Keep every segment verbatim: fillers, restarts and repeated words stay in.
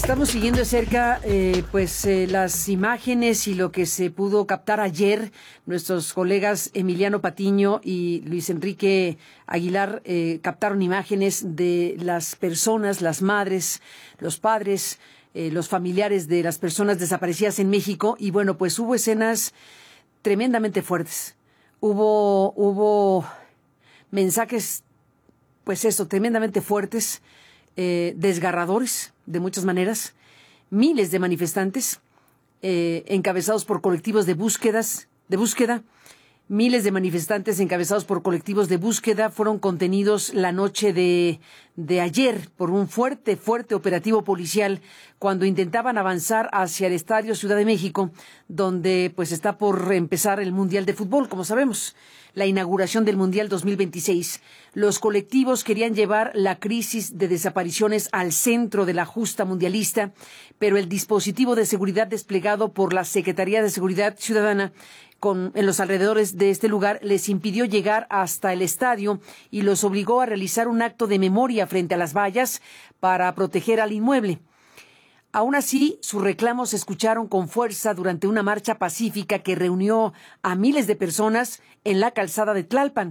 Estamos siguiendo de cerca eh, pues eh, las imágenes y lo que se pudo captar ayer. Nuestros colegas Emiliano Patiño y Luis Enrique Aguilar eh, captaron imágenes de las personas, las madres, los padres, eh, los familiares de las personas desaparecidas en México. Y bueno, pues hubo escenas tremendamente fuertes. Hubo, hubo mensajes, pues eso, tremendamente fuertes, eh, desgarradores de muchas maneras. Miles de manifestantes eh, encabezados por colectivos de búsquedas, de búsqueda. Miles de manifestantes encabezados por colectivos de búsqueda fueron contenidos la noche de, de ayer por un fuerte, fuerte operativo policial cuando intentaban avanzar hacia el Estadio Ciudad de México, donde pues está por empezar el Mundial de Fútbol, como sabemos, la inauguración del Mundial dos mil veintiséis. Los colectivos querían llevar la crisis de desapariciones al centro de la justa mundialista, pero el dispositivo de seguridad desplegado por la Secretaría de Seguridad Ciudadana Con, en los alrededores de este lugar les impidió llegar hasta el estadio y los obligó a realizar un acto de memoria frente a las vallas para proteger al inmueble. Aún así, sus reclamos se escucharon con fuerza durante una marcha pacífica que reunió a miles de personas en la calzada de Tlalpan.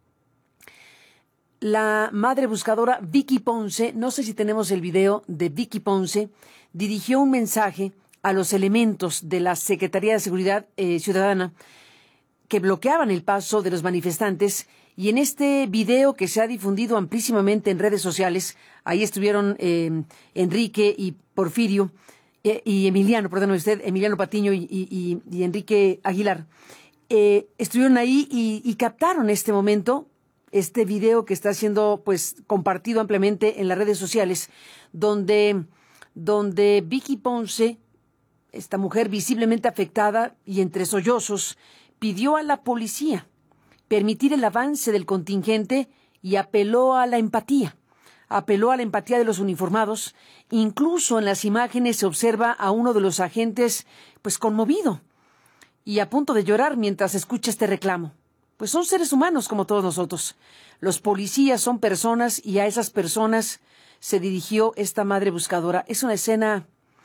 La madre buscadora Vicky Ponce, no sé si tenemos el video de Vicky Ponce, dirigió un mensaje a los elementos de la Secretaría de Seguridad eh, Ciudadana que bloqueaban el paso de los manifestantes, y en este video que se ha difundido amplísimamente en redes sociales, ahí estuvieron eh, Enrique y Porfirio eh, y Emiliano, perdóneme usted, Emiliano Patiño y, y, y Enrique Aguilar, eh, estuvieron ahí y, y captaron este momento, este video que está siendo pues compartido ampliamente en las redes sociales, donde, donde Vicky Ponce, esta mujer visiblemente afectada y entre sollozos, pidió a la policía permitir el avance del contingente y apeló a la empatía. Apeló a la empatía de los uniformados. Incluso en las imágenes se observa a uno de los agentes pues conmovido y a punto de llorar mientras escucha este reclamo. Pues son seres humanos como todos nosotros. Los policías son personas y a esas personas se dirigió esta madre buscadora. Es una escena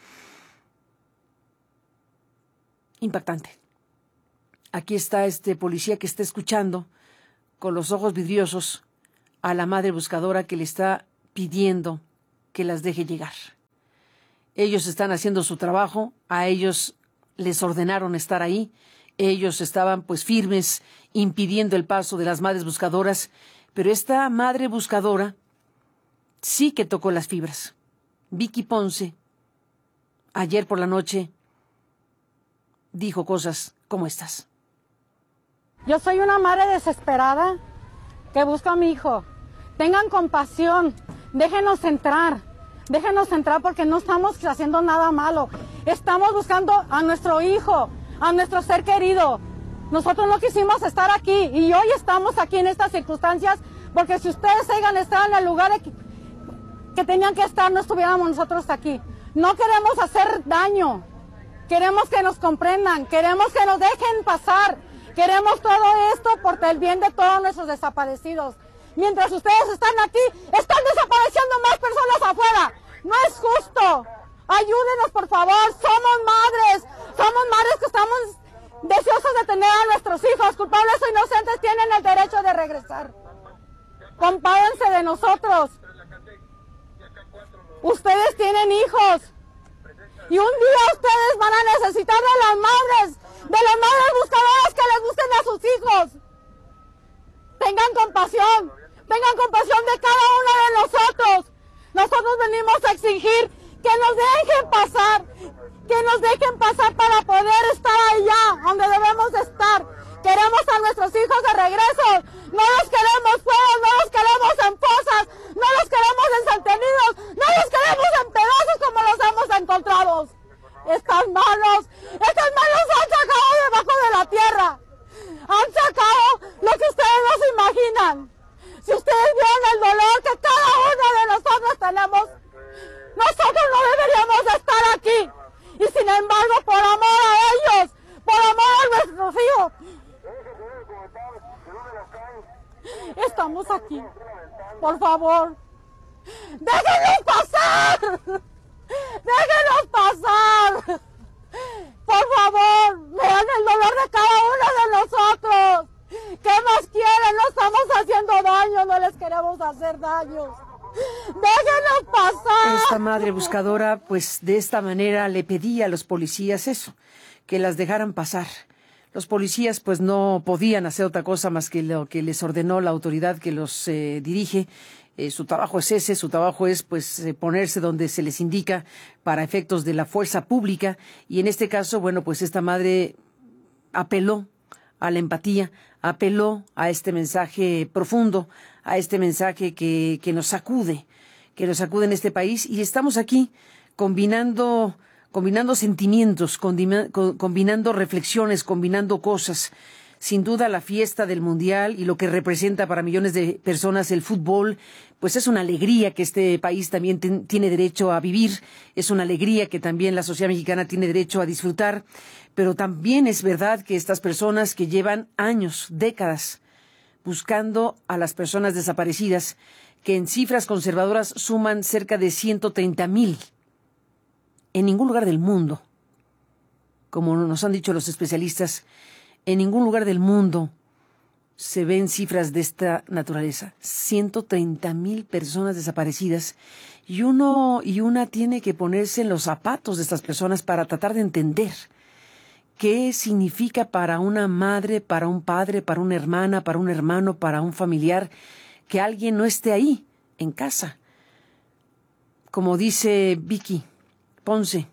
impactante. Aquí está este policía que está escuchando con los ojos vidriosos a la madre buscadora que le está pidiendo que las deje llegar. Ellos están haciendo su trabajo, a ellos les ordenaron estar ahí, ellos estaban pues firmes impidiendo el paso de las madres buscadoras, pero esta madre buscadora sí que tocó las fibras. Vicky Ponce, ayer por la noche, dijo cosas como estas. Yo soy una madre desesperada que busca a mi hijo. Tengan compasión, déjenos entrar, déjenos entrar porque no estamos haciendo nada malo. Estamos buscando a nuestro hijo, a nuestro ser querido. Nosotros no quisimos estar aquí y hoy estamos aquí en estas circunstancias porque si ustedes hayan estado en el lugar que, que tenían que estar, no estuviéramos nosotros aquí. No queremos hacer daño. Queremos que nos comprendan, queremos que nos dejen pasar, queremos todo esto por el bien de todos nuestros desaparecidos. Mientras ustedes están aquí, están desapareciendo más personas afuera. No es justo. Ayúdenos, por favor. Somos madres, somos madres que estamos deseosas de tener a nuestros hijos. Culpables o inocentes tienen el derecho de regresar. Compádense de nosotros. Ustedes tienen hijos. Y un día ustedes van a necesitar de las madres, de las madres buscadoras que les busquen a sus hijos. Tengan compasión, tengan compasión de cada uno de nosotros. Nosotros venimos a exigir que nos dejen pasar, que nos dejen pasar para poder estar allá donde debemos estar. Queremos a nuestros hijos de regreso, no los queremos fuera, no los queremos en fosas, no los queremos ensantenidos, no los queremos en pedazos como los hemos encontrado. Estas manos, estas manos han sacado debajo de la tierra, han sacado lo que ustedes no se imaginan. Si ustedes vieron el dolor que cada uno de nosotros tenemos, nosotros no deberíamos de estar aquí. Y sin embargo, por amor a ellos, por amor a nuestros hijos, estamos aquí. Por favor, déjenlos pasar. casa. Esta madre buscadora, pues de esta manera le pedía a los policías eso, que las dejaran pasar. Los policías pues no podían hacer otra cosa más que lo que les ordenó la autoridad que los eh, dirige. Eh, su trabajo es ese, su trabajo es pues eh, ponerse donde se les indica para efectos de la fuerza pública, y en este caso, bueno, pues esta madre apeló a la empatía, apeló a este mensaje profundo, a este mensaje que, que nos sacude, que nos sacude en este país, y estamos aquí combinando, combinando sentimientos, combina, combinando reflexiones, combinando cosas. Sin duda la fiesta del Mundial y lo que representa para millones de personas el fútbol, pues es una alegría que este país también ten, tiene derecho a vivir, es una alegría que también la sociedad mexicana tiene derecho a disfrutar, pero también es verdad que estas personas que llevan años, décadas, buscando a las personas desaparecidas, que en cifras conservadoras suman cerca de ciento treinta mil, en ningún lugar del mundo, como nos han dicho los especialistas, en ningún lugar del mundo se ven cifras de esta naturaleza. ciento treinta mil personas desaparecidas. Y uno y una tiene que ponerse en los zapatos de estas personas para tratar de entender qué significa para una madre, para un padre, para una hermana, para un hermano, para un familiar, que alguien no esté ahí, en casa. Como dice Vicky Ponce,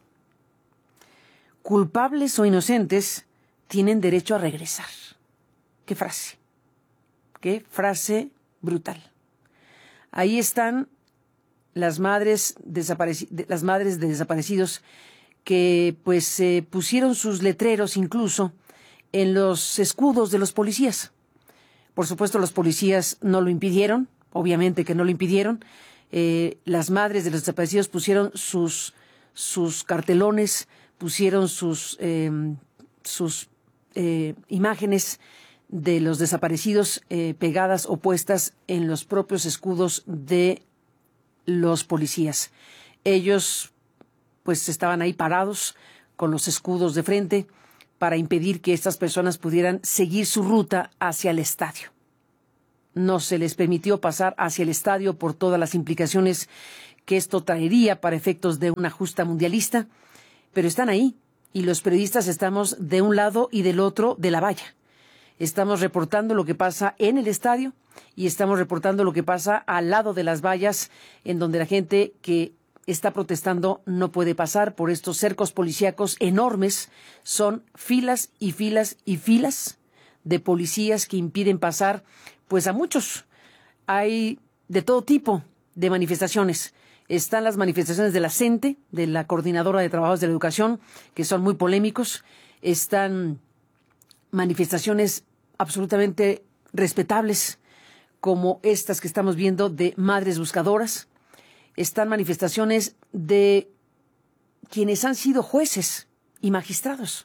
culpables o inocentes tienen derecho a regresar. Qué frase, qué frase brutal. Ahí están las madres, desapareci- las madres de desaparecidos que pues eh, pusieron sus letreros incluso en los escudos de los policías. Por supuesto, los policías no lo impidieron, obviamente que no lo impidieron. Eh, las madres de los desaparecidos pusieron sus, sus cartelones, pusieron sus, eh, sus Eh, imágenes de los desaparecidos eh, pegadas o puestas en los propios escudos de los policías. Ellos pues estaban ahí parados con los escudos de frente para impedir que estas personas pudieran seguir su ruta hacia el estadio. No se les permitió pasar hacia el estadio por todas las implicaciones que esto traería para efectos de una justa mundialista, pero están ahí. Y los periodistas estamos de un lado y del otro de la valla. Estamos reportando lo que pasa en el estadio y estamos reportando lo que pasa al lado de las vallas, en donde la gente que está protestando no puede pasar por estos cercos policíacos enormes. Son filas y filas y filas de policías que impiden pasar pues a muchos. Hay de todo tipo de manifestaciones. Están las manifestaciones de la CENTE, de la Coordinadora de Trabajadores de la Educación, que son muy polémicos. Están manifestaciones absolutamente respetables, como estas que estamos viendo de madres buscadoras. Están manifestaciones de quienes han sido jueces y magistrados.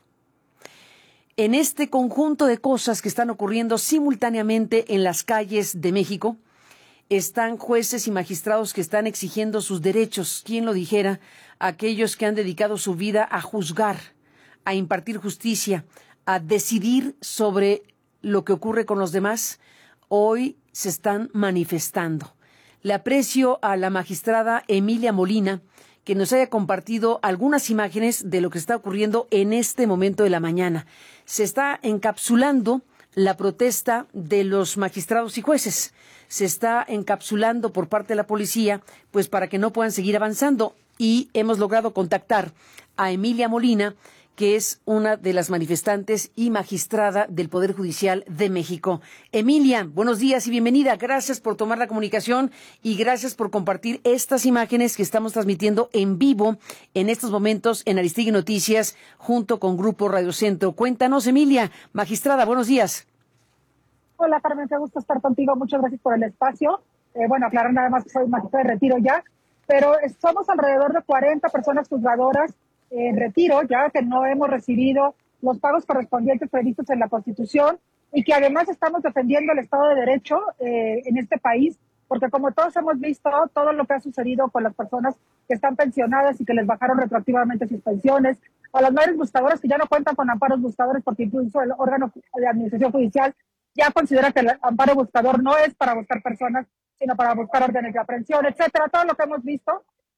En este conjunto de cosas que están ocurriendo simultáneamente en las calles de México, están jueces y magistrados que están exigiendo sus derechos. ¿Quién lo dijera? Aquellos que han dedicado su vida a juzgar, a impartir justicia, a decidir sobre lo que ocurre con los demás, hoy se están manifestando. Le aprecio a la magistrada Emilia Molina que nos haya compartido algunas imágenes de lo que está ocurriendo en este momento de la mañana. Se está encapsulando la protesta de los magistrados y jueces. Se está encapsulando por parte de la policía, pues para que no puedan seguir avanzando. Y hemos logrado contactar a Emilia Molina, que es una de las manifestantes y magistrada del Poder Judicial de México. Emilia, buenos días y bienvenida. Gracias por tomar la comunicación y gracias por compartir estas imágenes que estamos transmitiendo en vivo en estos momentos en Aristegui Noticias junto con Grupo Radio Centro. Cuéntanos, Emilia, magistrada, buenos días. Hola, Carmen, qué gusto estar contigo. Muchas gracias por el espacio. Eh, bueno, aclarar nada más que soy magistrada de retiro ya, pero somos alrededor de cuarenta personas juzgadoras en retiro, ya que no hemos recibido los pagos correspondientes previstos en la Constitución y que además estamos defendiendo el Estado de Derecho eh, en este país, porque como todos hemos visto, todo lo que ha sucedido con las personas que están pensionadas y que les bajaron retroactivamente sus pensiones, a las madres buscadoras que ya no cuentan con amparos buscadores porque incluso el órgano de administración judicial ya considera que el amparo buscador no es para buscar personas, sino para buscar órdenes de aprehensión, etcétera. Todo lo que hemos visto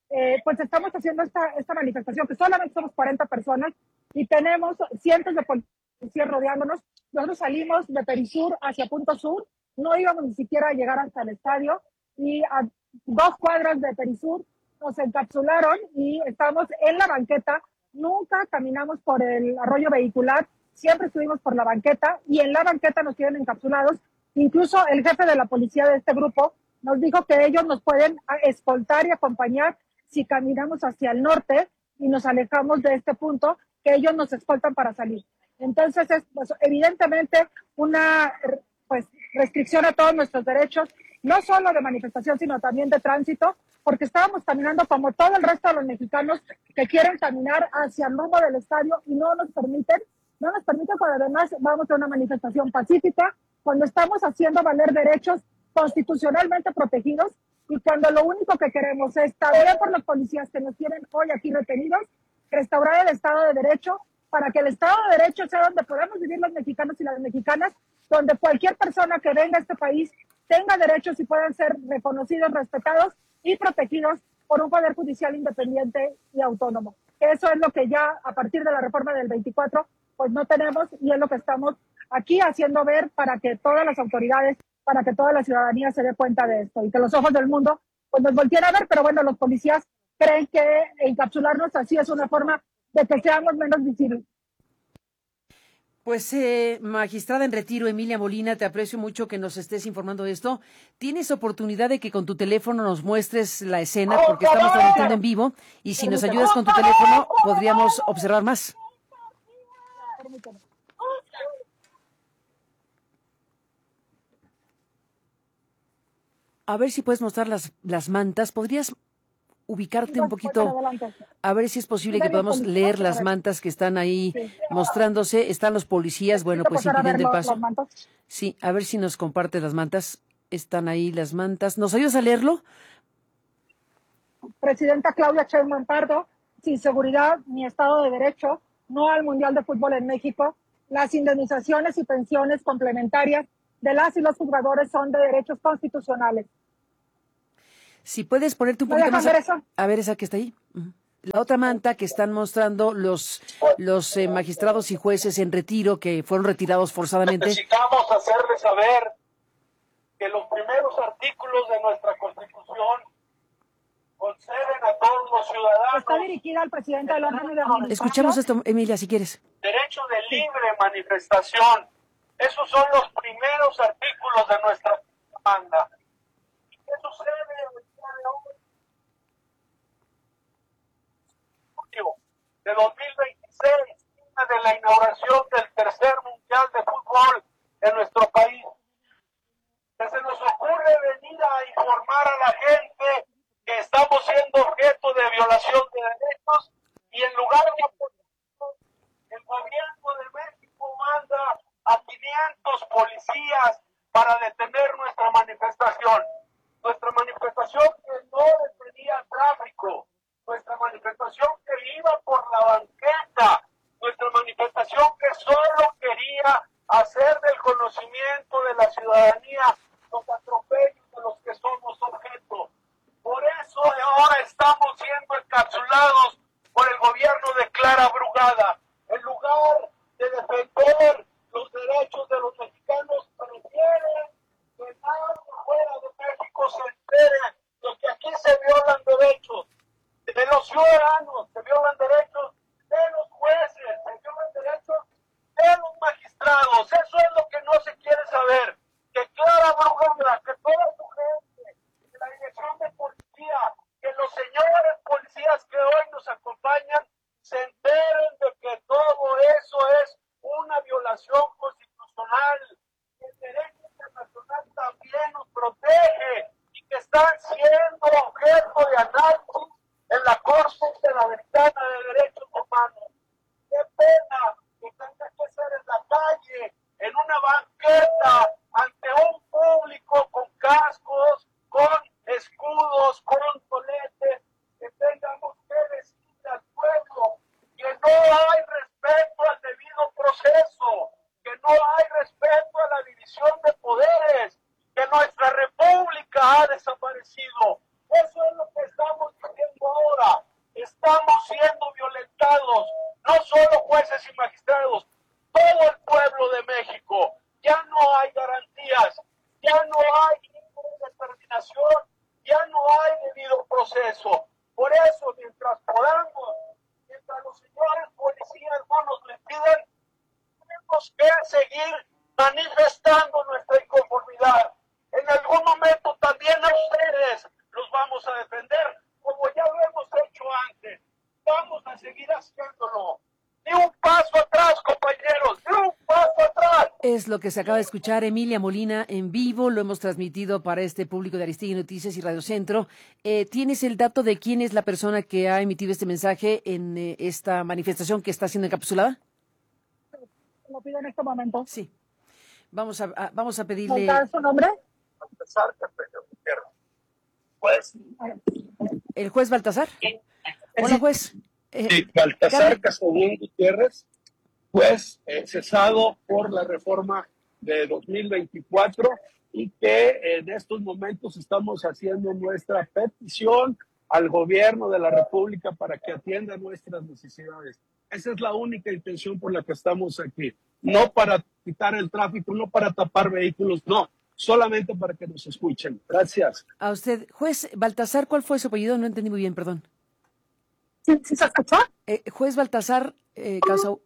eh, pues estamos haciendo esta, esta manifestación, que solamente somos cuarenta personas y tenemos cientos de policías rodeándonos. Nosotros salimos de Perisur hacia Punto Sur, no íbamos ni siquiera a llegar hasta el estadio y a dos cuadras de Perisur nos encapsularon y estamos en la banqueta. Nunca caminamos por el arroyo vehicular, siempre estuvimos por la banqueta y en la banqueta nos tienen encapsulados. Incluso el jefe de la policía de este grupo nos dijo que ellos nos pueden escoltar y acompañar si caminamos hacia el norte y nos alejamos de este punto, que ellos nos escoltan para salir. Entonces es pues, evidentemente una pues, restricción a todos nuestros derechos, no solo de manifestación, sino también de tránsito, porque estábamos caminando como todo el resto de los mexicanos que quieren caminar hacia el rumbo del estadio y no nos permiten, no nos permiten cuando además vamos a una manifestación pacífica, cuando estamos haciendo valer derechos constitucionalmente protegidos y cuando lo único que queremos es, también por los policías que nos tienen hoy aquí retenidos, restaurar el Estado de Derecho, para que el Estado de Derecho sea donde podamos vivir los mexicanos y las mexicanas, donde cualquier persona que venga a este país tenga derechos y puedan ser reconocidos, respetados y protegidos por un poder judicial independiente y autónomo. Eso es lo que ya a partir de la reforma del veinticuatro pues no tenemos y es lo que estamos aquí haciendo ver para que todas las autoridades, para que toda la ciudadanía se dé cuenta de esto y que los ojos del mundo pues nos volteen a ver, pero bueno, los policías creen que encapsularnos así es una forma de que seamos menos visibles. Pues, eh, magistrada en retiro, Emilia Molina, te aprecio mucho que nos estés informando de esto. Tienes oportunidad de que con tu teléfono nos muestres la escena, porque estamos transmitiendo en vivo, y si nos ayudas con tu teléfono, podríamos observar más. A ver si puedes mostrar las, las mantas. ¿Podrías ubicarte un poquito, a ver si es posible que podamos leer las mantas que están ahí mostrándose? Están los policías, bueno, pues impidiendo el paso. Sí, a ver si nos comparte las mantas. Están ahí las mantas. ¿Nos ayudas a leerlo? Presidenta Claudia Sheinbaum Pardo, sin seguridad ni Estado de Derecho, no al Mundial de Fútbol en México. Las indemnizaciones y pensiones complementarias de las y los jugadores son de derechos constitucionales. Si puedes ponerte un poquito más. A, a ver esa que está ahí. Uh-huh. La otra manta que están mostrando los los eh, magistrados y jueces en retiro que fueron retirados forzadamente. Necesitamos hacerles saber que los primeros artículos de nuestra Constitución conceden a todos los ciudadanos. Está dirigida al presidente del órgano de administración. Escuchamos esto, Emilia, si quieres. Derecho de libre manifestación. Esos son los primeros artículos de nuestra demanda. ¿Qué sucede el día de hoy? De dos mil veintiséis, de la inauguración del tercer Mundial de Fútbol en nuestro país. Que se nos ocurre venir a informar a la gente que estamos siendo objeto de violación de derechos y en lugar de apoyarnos, el gobierno de México manda a quinientos policías para detener nuestra manifestación. Nuestra manifestación que no detenía tráfico, nuestra manifestación que iba por la banqueta, nuestra manifestación que solo quería hacer del conocimiento de la ciudadanía los atropellos de los que somos objeto. Por eso ahora estamos siendo encapsulados por el gobierno de Clara Brugada. En lugar de defender los derechos de los mexicanos, prefieren que nadie fuera de México se entere de que aquí se violan derechos de los ciudadanos, se violan derechos de los jueces, se violan derechos de los magistrados. Eso es lo que no se quiere saber. Que Clara Brugada, que toda su gente, que la dirección de policía, que los señores policías que hoy nos acompañan, se enteren de que todo eso es una violación constitucional. El derecho internacional también nos protege y que están siendo objeto de análisis en la Corte Interamericana de Derechos Humanos. Qué pena que tenga que ser en la calle, en una banqueta, ante un público con cascos, con escudos, con toletes, que tengamos que decirle al pueblo que no hay respeto al debido proceso, que no hay respeto a la división de poderes, que nuestra república ha desaparecido. Eso es lo que estamos diciendo hoy. siendo violentados, no solo jueces y magistrados, todo el pueblo de México. Ya no hay garantías, ya no hay determinación, ya no hay debido proceso. Por eso, mientras podamos, mientras los señores policías no nos lo impiden, tenemos que seguir manifestando nuestra inconformidad. En algún momento también a ustedes los vamos a defender, como ya lo hemos hecho antes. Vamos a seguir haciéndolo. Ni un paso atrás, compañeros, ni un paso atrás. Es lo que se acaba de escuchar Emilia Molina en vivo, lo hemos transmitido para este público de Aristegui Noticias y Radio Centro. Eh, ¿Tienes el dato de quién es la persona que ha emitido este mensaje en eh, esta manifestación que está siendo encapsulada? Lo pido en este momento. Sí. Vamos a, a vamos a pedirle... ¿Cuál es su nombre? Pues, ¿El juez Baltasar? Hola, juez. Eh, sí, Baltasar Carmen. Casaubon Gutiérrez, juez eh, cesado por la reforma de dos mil veinticuatro y que eh, en estos momentos estamos haciendo nuestra petición al gobierno de la República para que atienda nuestras necesidades. Esa es la única intención por la que estamos aquí. No para quitar el tráfico, no para tapar vehículos, no. Solamente para que nos escuchen. Gracias. A usted, juez Baltasar, ¿cuál fue su apellido? No entendí muy bien, perdón. ¿Sí, sí se escuchó? Eh, juez Baltasar eh, Casau...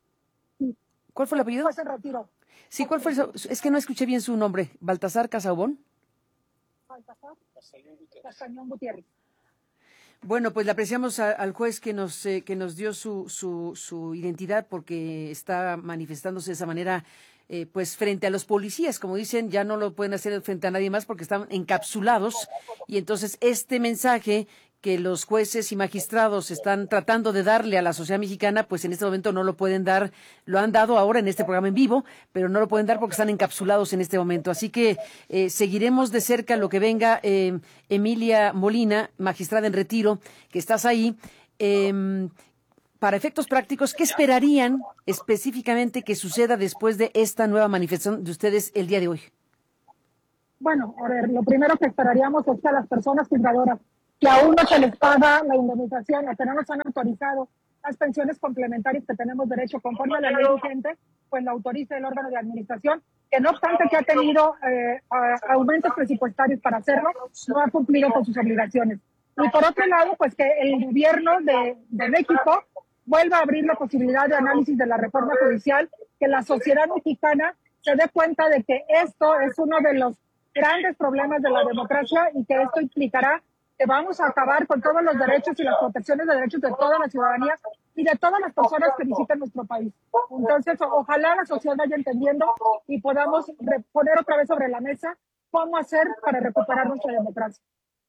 ¿Cuál fue el apellido? Juez en retiro. Sí, ¿cuál fue su... Es que no escuché bien su nombre. ¿Baltasar Casaubon? Baltasar Castañón Gutiérrez. Bueno, pues le apreciamos a, al juez que nos eh, que nos dio su, su su identidad porque está manifestándose de esa manera, eh, pues frente a los policías, como dicen, ya no lo pueden hacer frente a nadie más porque están encapsulados y entonces este mensaje que los jueces y magistrados están tratando de darle a la sociedad mexicana, pues en este momento no lo pueden dar, lo han dado ahora en este programa en vivo, pero no lo pueden dar porque están encapsulados en este momento. Así que eh, seguiremos de cerca lo que venga. eh, Emilia Molina, magistrada en retiro, que estás ahí. Eh, para efectos prácticos, ¿qué esperarían específicamente que suceda después de esta nueva manifestación de ustedes el día de hoy? Bueno, a ver, lo primero que esperaríamos es que a las personas juzgadoras que aún no se les paga la indemnización o que no nos han autorizado las pensiones complementarias que tenemos derecho conforme a la ley vigente, pues la autorice el órgano de administración, que no obstante que ha tenido eh, a, aumentos presupuestarios para hacerlo, no ha cumplido con sus obligaciones. Y por otro lado, pues que el gobierno de, de México vuelva a abrir la posibilidad de análisis de la reforma judicial, que la sociedad mexicana se dé cuenta de que esto es uno de los grandes problemas de la democracia y que esto implicará que vamos a acabar con todos los derechos y las protecciones de derechos de toda la ciudadanía y de todas las personas que visiten nuestro país. Entonces, ojalá la sociedad vaya entendiendo y podamos poner otra vez sobre la mesa cómo hacer para recuperar nuestra democracia.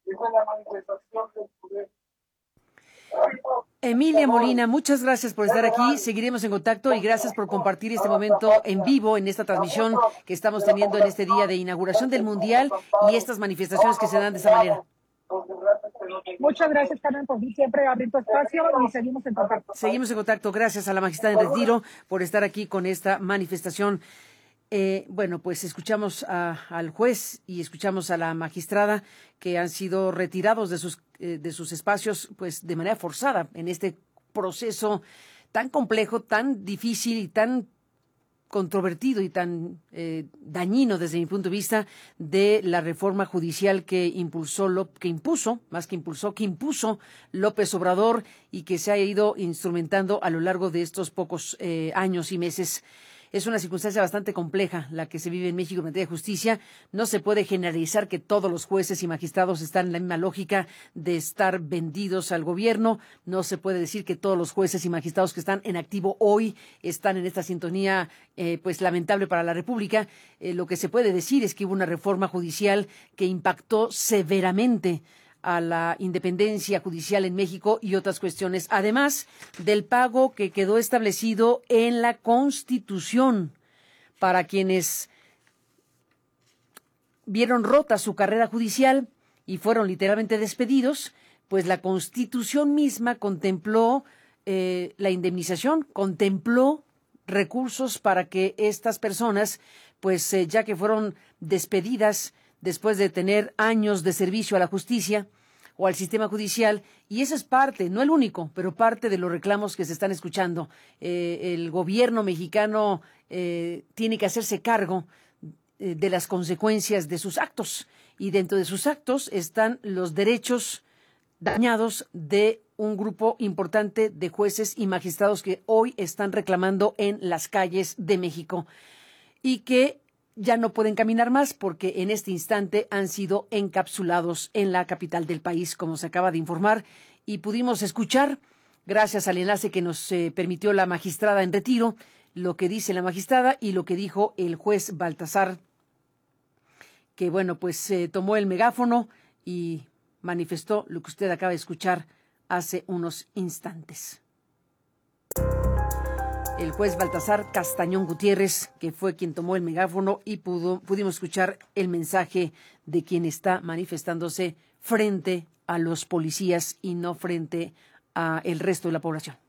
Emilia Molina, muchas gracias por estar aquí. Seguiremos en contacto y gracias por compartir este momento en vivo en esta transmisión que estamos teniendo en este día de inauguración del Mundial y estas manifestaciones que se dan de esa manera. Muchas gracias, Carmen, por siempre abrir tu espacio y seguimos en contacto. Seguimos en contacto. Gracias a la magistrada en retiro por estar aquí con esta manifestación. Eh, bueno, pues escuchamos a, al juez y escuchamos a la magistrada que han sido retirados de sus eh, de sus espacios, pues de manera forzada en este proceso tan complejo, tan difícil y tan controvertido y tan eh, dañino desde mi punto de vista de la reforma judicial que impulsó Lop, que impuso, más que impulsó, que impuso López Obrador y que se ha ido instrumentando a lo largo de estos pocos eh, años y meses. Es una circunstancia bastante compleja la que se vive en México en materia de justicia. No se puede generalizar que todos los jueces y magistrados están en la misma lógica de estar vendidos al gobierno. No se puede decir que todos los jueces y magistrados que están en activo hoy están en esta sintonía eh, pues lamentable para la República. Eh, lo que se puede decir es que hubo una reforma judicial que impactó severamente a la independencia judicial en México y otras cuestiones, además del pago que quedó establecido en la Constitución para quienes vieron rota su carrera judicial y fueron literalmente despedidos, pues la Constitución misma contempló eh, la indemnización, contempló recursos para que estas personas, pues eh, ya que fueron despedidas después de tener años de servicio a la justicia, o al sistema judicial, y eso es parte, no el único, pero parte de los reclamos que se están escuchando. Eh, el gobierno mexicano eh, tiene que hacerse cargo eh, de las consecuencias de sus actos, y dentro de sus actos están los derechos dañados de un grupo importante de jueces y magistrados que hoy están reclamando en las calles de México y que ya no pueden caminar más porque en este instante han sido encapsulados en la capital del país, como se acaba de informar, y pudimos escuchar, gracias al enlace que nos eh, permitió la magistrada en retiro, lo que dice la magistrada y lo que dijo el juez Baltasar, que bueno, pues eh, tomó el megáfono y manifestó lo que usted acaba de escuchar hace unos instantes. El juez Baltasar Castañón Gutiérrez, que fue quien tomó el megáfono y pudo, pudimos escuchar el mensaje de quien está manifestándose frente a los policías y no frente a el resto de la población.